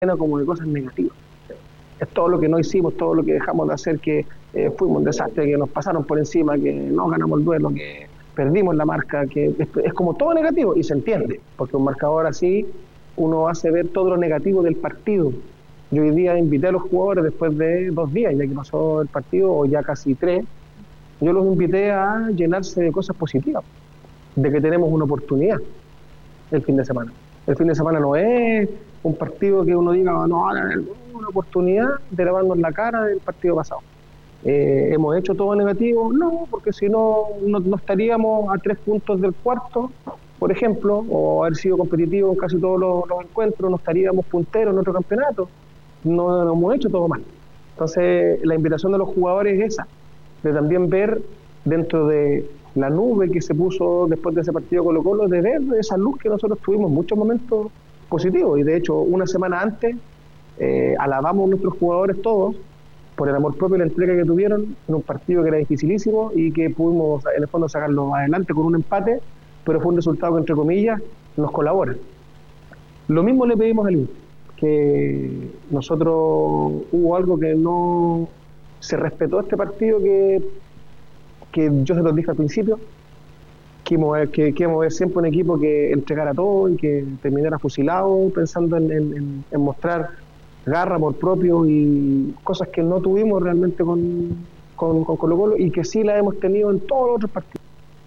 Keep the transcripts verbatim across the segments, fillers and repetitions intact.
como de cosas negativas. Es todo lo que no hicimos, todo lo que dejamos de hacer, que eh, fuimos un desastre, que nos pasaron por encima, que no ganamos el duelo, que perdimos la marca, que es, es como todo negativo, y se entiende, porque un marcador así uno hace ver todo lo negativo del partido. Yo hoy día invité a los jugadores después de dos días, ya que pasó el partido, o ya casi tres, yo los invité a llenarse de cosas positivas, de que tenemos una oportunidad el fin de semana. El fin de semana no es un partido que uno diga, no, una oportunidad de lavarnos la cara del partido pasado. Eh, ¿Hemos hecho todo negativo? No, porque si no, no, no estaríamos a tres puntos del cuarto, por ejemplo, o haber sido competitivos en casi todos los, los encuentros, no estaríamos punteros en otro campeonato. No, no hemos hecho todo mal. Entonces, la invitación de los jugadores es esa, de también ver dentro de la nube que se puso después de ese partido Colo-Colo, de ver esa luz que nosotros tuvimos en muchos momentos positivos. Y de hecho, una semana antes, eh, alabamos a nuestros jugadores todos por el amor propio y la entrega que tuvieron en un partido que era dificilísimo y que pudimos, en el fondo, sacarlo adelante con un empate, pero fue un resultado que, entre comillas, nos colabora. Lo mismo le pedimos al Inter, que nosotros hubo algo que no se respetó este partido, que, que yo se los dije al principio, que íbamos a ver, que, que íbamos a ver siempre un equipo que entregara todo y que terminara fusilado, pensando en, en, en mostrar garra por propio y cosas que no tuvimos realmente con, con, con Colo-Colo y que sí la hemos tenido en todos los otros partidos.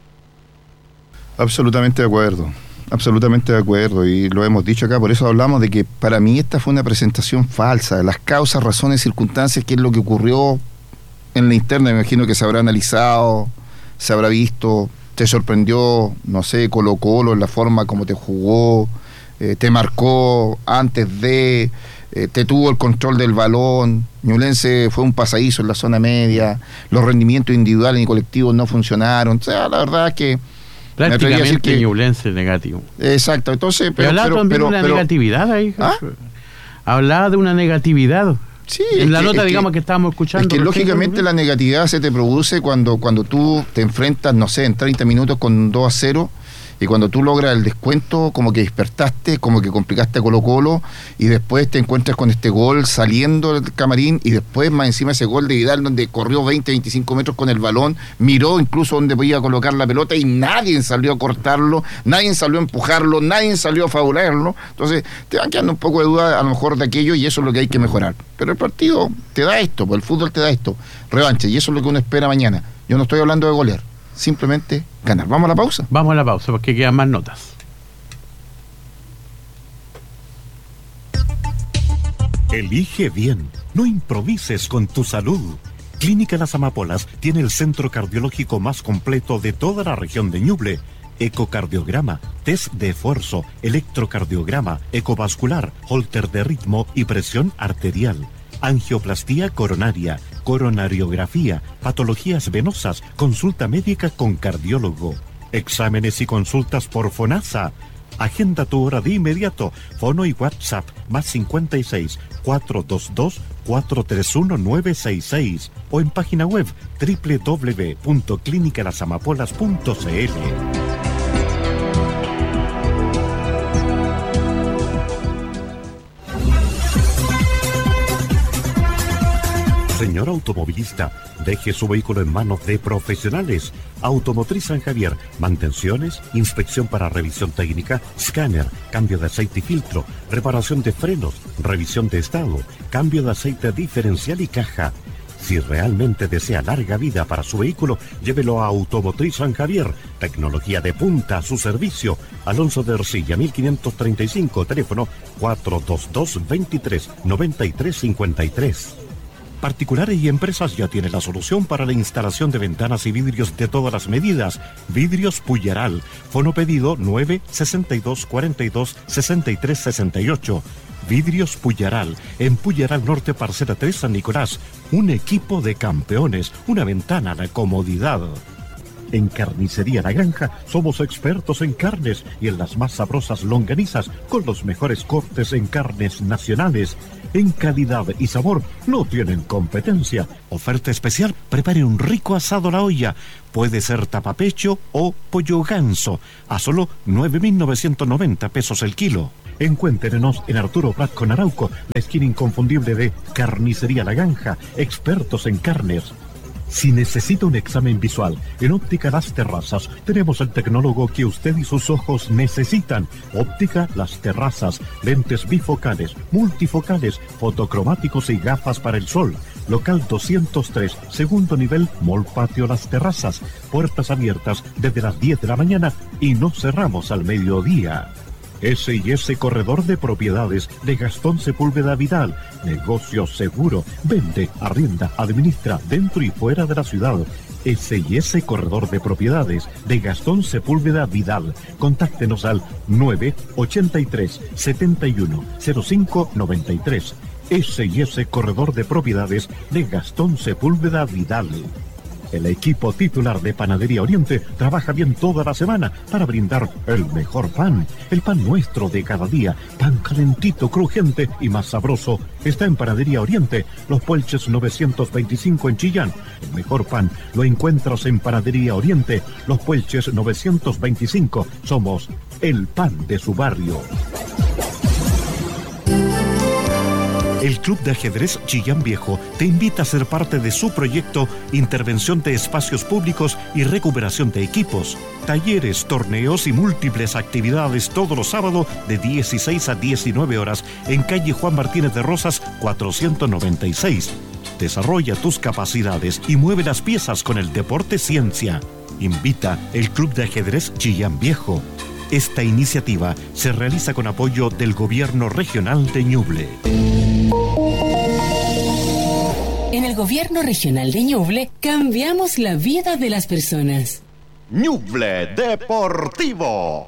Absolutamente de acuerdo, absolutamente de acuerdo, y lo hemos dicho acá, por eso hablamos de que para mí esta fue una presentación falsa, las causas, razones, circunstancias, qué es lo que ocurrió en la interna, me imagino que se habrá analizado, se habrá visto, te sorprendió, no sé, Colo-Colo en la forma como te jugó, eh, te marcó antes de, eh, te tuvo el control del balón, Ñublense fue un pasadizo en la zona media, los rendimientos individuales y colectivos no funcionaron, o sea, la verdad es que prácticamente que Ñublense negativo. Exacto, entonces... Pero, hablaba pero, también pero, de una pero, negatividad ahí. ¿Ah? Hablaba de una negatividad. Sí, en la que, nota, que, digamos, que estábamos escuchando. Es que lógicamente la negatividad se te produce cuando, cuando tú te enfrentas, no sé, en treinta minutos con dos a cero, y cuando tú logras el descuento, como que despertaste, como que complicaste a Colo-Colo, y después te encuentras con este gol saliendo del camarín, y después más encima ese gol de Vidal, donde corrió veinte, veinticinco metros con el balón, miró incluso donde podía colocar la pelota, y nadie salió a cortarlo, nadie salió a empujarlo, nadie salió a favorecerlo. Entonces te van quedando un poco de duda a lo mejor de aquello, y eso es lo que hay que mejorar. Pero el partido te da esto, pues el fútbol te da esto, revancha, y eso es lo que uno espera mañana. Yo no estoy hablando de golear, simplemente ganar. ¿Vamos a la pausa? Vamos a la pausa porque quedan más notas. Elige bien, no improvises con tu salud. Clínica Las Amapolas tiene el centro cardiológico más completo de toda la región de Ñuble. Ecocardiograma, test de esfuerzo, electrocardiograma, ecovascular, holter de ritmo y presión arterial. Angioplastía coronaria, coronariografía, patologías venosas, consulta médica con cardiólogo. Exámenes y consultas por FONASA. Agenda tu hora de inmediato. Fono y WhatsApp más cincuenta y seis, cuatrocientos veintidós, cuatrocientos treinta y uno, novecientos sesenta y seis o en página web doble u doble u doble u punto clínica las amapolas punto c l. Señor automovilista, deje su vehículo en manos de profesionales. Automotriz San Javier, mantenciones, inspección para revisión técnica, escáner, cambio de aceite y filtro, reparación de frenos, revisión de estado, cambio de aceite diferencial y caja. Si realmente desea larga vida para su vehículo, llévelo a Automotriz San Javier. Tecnología de punta a su servicio. Alonso de Ercilla, mil quinientos treinta y cinco, teléfono cuatro dos dos, veintitrés, noventa y tres cincuenta y tres. Particulares y empresas ya tienen la solución para la instalación de ventanas y vidrios de todas las medidas. Vidrios Puyaral. Fono pedido nueve sesenta y dos, cuarenta y dos, sesenta y tres sesenta y ocho. Vidrios Puyaral. En Puyaral Norte, Parcela tres, San Nicolás. Un equipo de campeones. Una ventana a la comodidad. En Carnicería La Granja somos expertos en carnes y en las más sabrosas longanizas con los mejores cortes en carnes nacionales. En calidad y sabor no tienen competencia. Oferta especial, prepare un rico asado a la olla. Puede ser tapapecho o pollo ganso a solo nueve mil novecientos noventa pesos el kilo. Encuéntrenos en Arturo Prat con Arauco, la esquina inconfundible de Carnicería La Granja, expertos en carnes. Si necesita un examen visual, en Óptica Las Terrazas tenemos el tecnólogo que usted y sus ojos necesitan. Óptica Las Terrazas, lentes bifocales, multifocales, fotocromáticos y gafas para el sol. Local doscientos tres, segundo nivel, Mall Patio Las Terrazas. Puertas abiertas desde las diez de la mañana y no cerramos al mediodía. ese y ese Corredor de Propiedades de Gastón Sepúlveda Vidal. Negocio seguro. Vende, arrienda, administra dentro y fuera de la ciudad. ese y ese Corredor de Propiedades de Gastón Sepúlveda Vidal. Contáctenos al nueve ochenta y tres, setenta y uno, cero cinco noventa y tres. ese y ese Corredor de Propiedades de Gastón Sepúlveda Vidal. El equipo titular de Panadería Oriente trabaja bien toda la semana para brindar el mejor pan. El pan nuestro de cada día, pan calentito, crujiente y más sabroso, está en Panadería Oriente, Los Puelches novecientos veinticinco en Chillán. El mejor pan lo encuentras en Panadería Oriente, Los Puelches novecientos veinticinco. Somos el pan de su barrio. El Club de Ajedrez Chillán Viejo te invita a ser parte de su proyecto Intervención de Espacios Públicos y Recuperación de Equipos. Talleres, torneos y múltiples actividades todos los sábados de dieciséis a diecinueve horas en calle Juan Martínez de Rosas cuatrocientos noventa y seis. Desarrolla tus capacidades y mueve las piezas con el deporte ciencia. Invita el Club de Ajedrez Chillán Viejo. Esta iniciativa se realiza con apoyo del Gobierno Regional de Ñuble. En el Gobierno Regional de Ñuble cambiamos la vida de las personas. Ñuble Deportivo.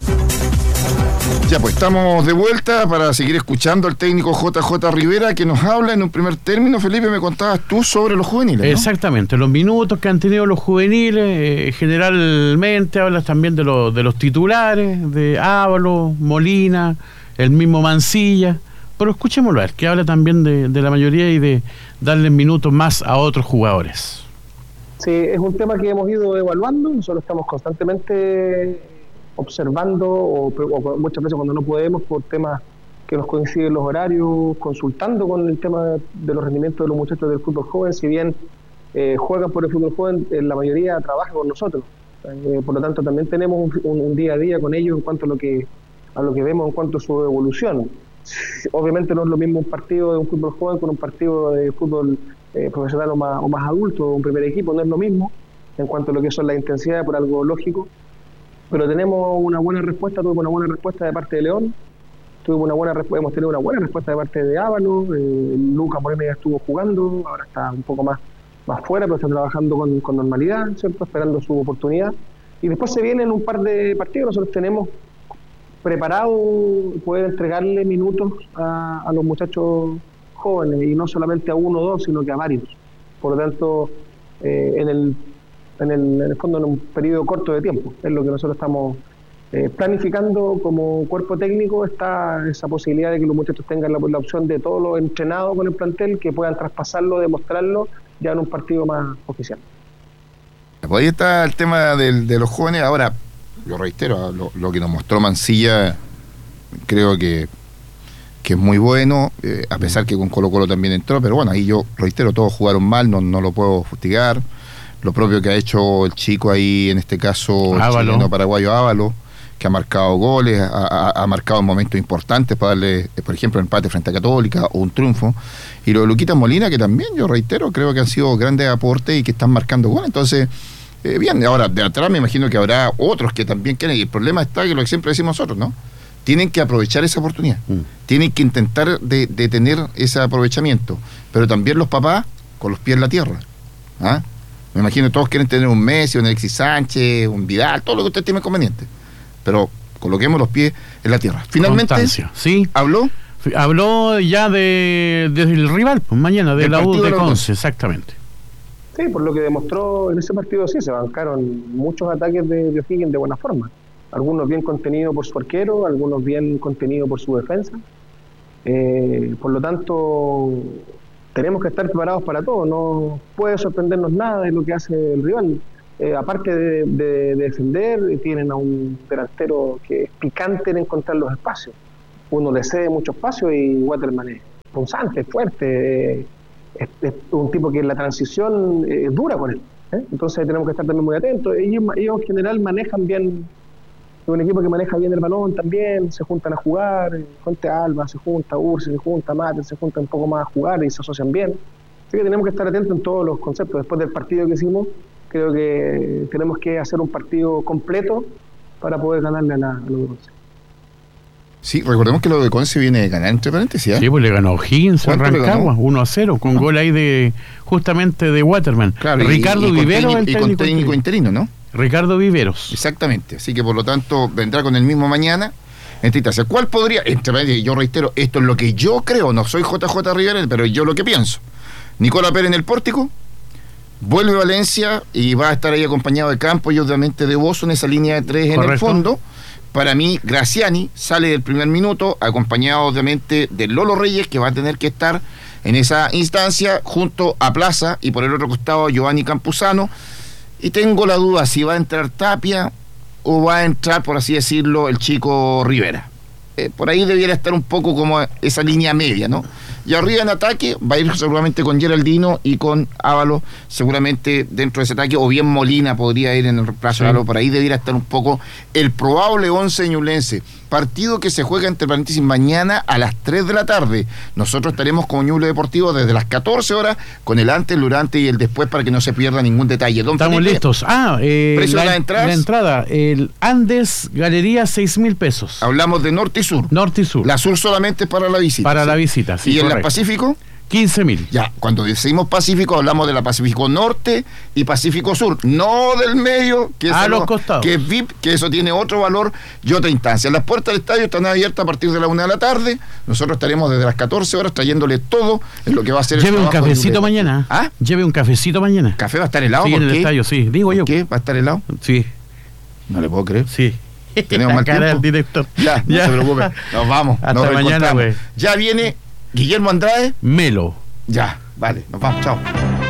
Ya, pues estamos de vuelta para seguir escuchando al técnico J J Rivera, que nos habla en un primer término. Felipe, me contabas tú sobre los juveniles, ¿no? Exactamente, los minutos que han tenido los juveniles, eh, generalmente hablas también de, lo, de los titulares, de Ábalos, Molina, el mismo Mancilla, pero escuchémoslo a ver, que habla también de, de la mayoría y de darle minutos más a otros jugadores. Sí, es un tema que hemos ido evaluando, nosotros estamos constantemente observando, o, o muchas veces cuando no podemos por temas que nos coinciden los horarios, consultando con el tema de los rendimientos de los muchachos del fútbol joven. Si bien eh, juegan por el fútbol joven, eh, la mayoría trabaja con nosotros, eh, por lo tanto también tenemos un, un, un día a día con ellos en cuanto a lo que a lo que vemos en cuanto a su evolución. Obviamente no es lo mismo un partido de un fútbol joven con un partido de fútbol eh, profesional o más, o más adulto, un primer equipo, no es lo mismo en cuanto a lo que son las intensidades, por algo lógico. Pero tenemos una buena respuesta, tuve una buena respuesta de parte de León, tuvimos una buena respuesta, hemos tenido una buena respuesta de parte de Ábalos, eh, Lucas Moreno ya estuvo jugando, ahora está un poco más, más fuera, pero está trabajando con, con normalidad, ¿cierto? Esperando su oportunidad. Y después se vienen un par de partidos, nosotros tenemos preparado poder entregarle minutos a, a los muchachos jóvenes, y no solamente a uno o dos, sino que a varios. Por lo tanto, eh, en el En el, en el fondo en un periodo corto de tiempo, es lo que nosotros estamos eh, planificando como cuerpo técnico. Está esa posibilidad de que los muchachos tengan la, la opción de todo lo entrenado con el plantel, que puedan traspasarlo, demostrarlo ya en un partido más oficial. Pues ahí está el tema del, de los jóvenes. Ahora, yo reitero, lo, lo que nos mostró Mancilla creo que, que es muy bueno, eh, a pesar que con Colo Colo también entró, pero bueno, ahí yo reitero, todos jugaron mal, no, no lo puedo fustigar. Lo propio que ha hecho el chico ahí, en este caso el chileno paraguayo Ábalos, que ha marcado goles, ha, ha, ha marcado momentos importantes para darle, por ejemplo, el empate frente a Católica o un triunfo. Y lo de Luquitas Molina, que también, yo reitero, creo que han sido grandes aportes y que están marcando goles. Entonces, eh, bien, ahora de atrás me imagino que habrá otros que también quieren. Y el problema está que lo que siempre decimos nosotros, ¿no? Tienen que aprovechar esa oportunidad. Mm. Tienen que intentar de, de tener ese aprovechamiento. Pero también los papás con los pies en la tierra. ¿Ah? Me imagino que todos quieren tener un Messi, un Alexis Sánchez, un Vidal, todo lo que usted tiene conveniente. Pero coloquemos los pies en la tierra. Finalmente, ¿sí? ¿Habló? Habló ya de del rival, pues mañana, de la U de Conce, exactamente. Sí, por lo que demostró en ese partido, sí, se bancaron muchos ataques de, de O'Higgins de buena forma. Algunos bien contenidos por su arquero, algunos bien contenidos por su defensa. Eh, por lo tanto, tenemos que estar preparados para todo, no puede sorprendernos nada de lo que hace el rival. Eh, aparte de, de, de defender, tienen a un delantero que es picante en encontrar los espacios. uno le cede mucho espacio y Waterman es punzante, fuerte, eh, es, es un tipo que en la transición es eh, dura con él, ¿eh? Entonces tenemos que estar también muy atentos. Ellos, ellos en general manejan bien, es un equipo que maneja bien el balón también, se juntan a jugar, Fuente Alba se junta, Ursi se junta, Mate se junta un poco más a jugar y se asocian bien. Así que tenemos que estar atentos en todos los conceptos. Después del partido que hicimos, creo que tenemos que hacer un partido completo para poder ganarle a, la, a los de Conce. Sí, recordemos que lo de Conce viene de ganar, entre paréntesis, ¿eh? Sí, pues le ganó O'Higgins a Rancagua, uno a cero, con ah. gol ahí de justamente de Waterman. Claro, Ricardo y, y Viveros, el técnico, y con técnico interino, ¿no? Ricardo Viveros. Exactamente, así que por lo tanto vendrá con el mismo mañana. Entonces, ¿cuál podría? Entre, yo reitero, esto es lo que yo creo, no soy J J Rivera, pero yo lo que pienso. Nicola Pérez en el pórtico, vuelve Valencia y va a estar ahí acompañado de Campos y obviamente de Bozo en esa línea de tres. Correcto. En el fondo. Para mí, Graciani sale del primer minuto, acompañado obviamente de Lolo Reyes, que va a tener que estar en esa instancia, junto a Plaza, y por el otro costado Giovanni Campuzano. Y tengo la duda si va a entrar Tapia o va a entrar, por así decirlo, el chico Rivera. Eh, por ahí debiera estar un poco como esa línea media, ¿no? Y arriba en ataque va a ir seguramente con Geraldino y con Ábalos, seguramente dentro de ese ataque, o bien Molina podría ir en el reemplazo de Ábalos. Por ahí debiera estar un poco el probable once ñublense. Partido que se juega, entre paréntesis, mañana a las tres de la tarde. Nosotros estaremos con Ñuble Deportivo desde las catorce horas, con el antes, el durante y el después, para que no se pierda ningún detalle. Don Estamos Felipe, listos. Ah, eh, precio la, de las entradas. La entrada, el Andes Galería, seis mil pesos. Hablamos de norte y sur. Norte y sur. La sur solamente para la visita. Para ¿sí? la visita, sí. ¿Y correcto. en la Pacífico? quince mil. Ya, cuando decimos Pacífico hablamos de la Pacífico Norte y Pacífico Sur, no del medio, que es, a lo, los costados, que es V I P, que eso tiene otro valor y otra instancia. Las puertas del estadio están abiertas a partir de la una de la tarde. Nosotros estaremos desde las catorce horas trayéndole todo en lo que va a ser el Lleve un cafecito de... mañana. ¿Ah? Lleve un cafecito mañana. ¿Café va a estar helado? Sí, ¿Por en el qué? estadio, sí. Digo ¿Por yo. ¿Qué? ¿Va a estar helado? Sí. No le puedo creer. Sí. Tenemos mal cara tiempo. del director. Ya, no ya. se preocupe. Nos vamos. Hasta nos mañana, güey. Ya viene Guillermo Andrade. Melo. Ya, vale. Nos vamos. Chao.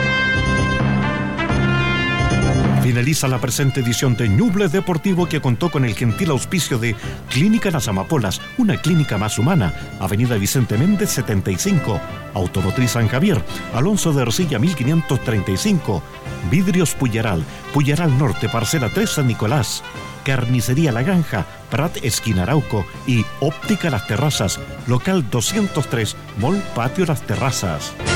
Finaliza la presente edición de Ñuble Deportivo, que contó con el gentil auspicio de Clínica Las Amapolas, una clínica más humana, Avenida Vicente Méndez setenta y cinco, Automotriz San Javier, Alonso de Ercilla mil quinientos treinta y cinco, Vidrios Puyaral, Puyaral Norte, Parcela tres San Nicolás, Carnicería La Granja, Prat Esquina Arauco y Óptica Las Terrazas, local doscientos tres, Mall Patio Las Terrazas.